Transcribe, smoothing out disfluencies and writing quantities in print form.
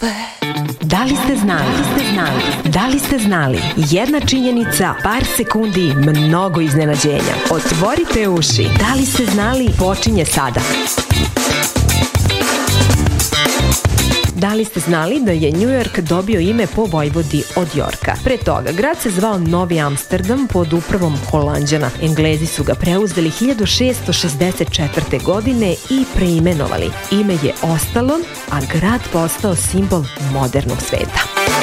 Da li ste znali? Jedna činjenica, par sekundi, mnogo iznenađenja. Otvorite uši. Da li ste znali? Počinje sada. Da li ste znali da je New York dobio ime po vojvodi od Yorka? Pre toga, grad se zvao Novi Amsterdam pod upravom Holanđana. Englezi su ga preuzeli 1664. godine i preimenovali. Ime je ostalo, a grad postao simbol modernog sveta.